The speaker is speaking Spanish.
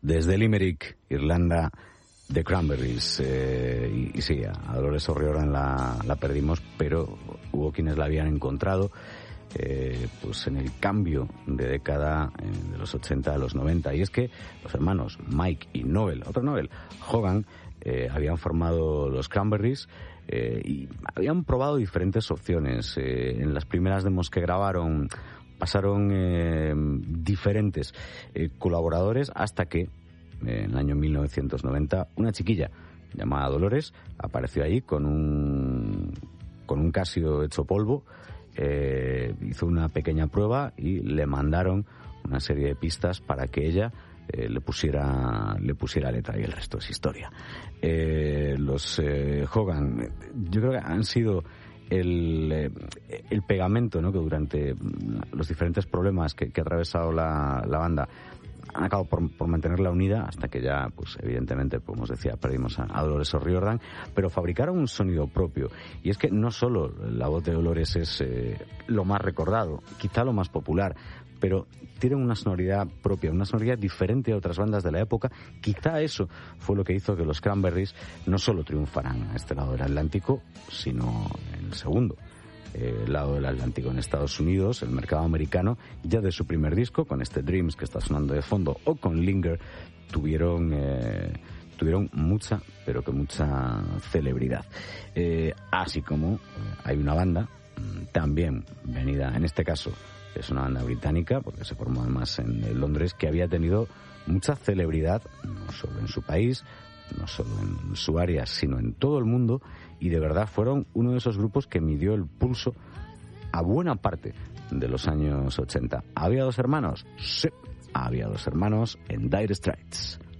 Desde Limerick, Irlanda, The Cranberries. Y sí, a Dolores O'Riordan la perdimos, pero hubo quienes la habían encontrado pues en el cambio de década de los 80 a los 90. Y es que los hermanos Mike y Noel, otro Noel, Hogan, habían formado los Cranberries y habían probado diferentes opciones. En las primeras demos que grabaron pasaron diferentes colaboradores hasta que en el año 1990 una chiquilla llamada Dolores apareció ahí con un Casio hecho polvo, hizo una pequeña prueba y le mandaron una serie de pistas para que ella le pusiera letra, y el resto es historia. Los Hogan, yo creo que han sido el pegamento, ¿no?, que durante los diferentes problemas que ha atravesado la banda han acabado por mantenerla unida hasta que ya, pues evidentemente, como os decía, perdimos a Dolores O'Riordan, pero fabricaron un sonido propio. Y es que no solo la voz de Dolores es lo más recordado, quizá lo más popular, pero tienen una sonoridad propia, una sonoridad diferente a otras bandas de la época. Quizá eso fue lo que hizo que los Cranberries no solo triunfaran a este lado del Atlántico, sino en el segundo lado del Atlántico, en Estados Unidos. El mercado americano, ya de su primer disco, con este Dreams que está sonando de fondo, o con Linger, tuvieron mucha, pero que mucha celebridad. Así como hay una banda también venida, en este caso es una banda británica, porque se formó además en Londres, que había tenido mucha celebridad, no solo en su país, no solo en su área, sino en todo el mundo, y de verdad fueron uno de esos grupos que midió el pulso a buena parte de los años 80. ¿Había dos hermanos? Sí, había dos hermanos en Dire Straits.